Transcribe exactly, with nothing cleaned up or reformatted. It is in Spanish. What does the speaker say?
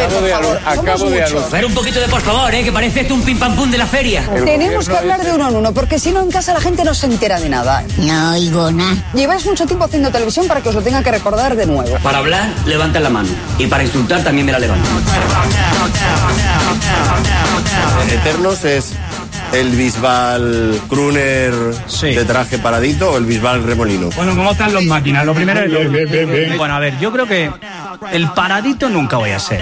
Acabo de, favor, acabo de muchos. A ver, un poquito de por favor, ¿eh? Que parece esto un pim pam pum de la feria. El Tenemos que hablar este- de uno en uno, porque si no en casa la gente no se entera de nada. No oigo nada. Lleváis mucho tiempo haciendo televisión para que os lo tenga que recordar de nuevo. Para hablar, levanta la mano. Y para insultar también me la levanta. Eternos es el Bisbal Kruner Sí. de traje paradito o el Bisbal remolino. Bueno, ¿cómo están los máquinas? Lo primero es... Bien, bien, bien, bien. Bueno, a ver, yo creo que el paradito nunca voy a ser.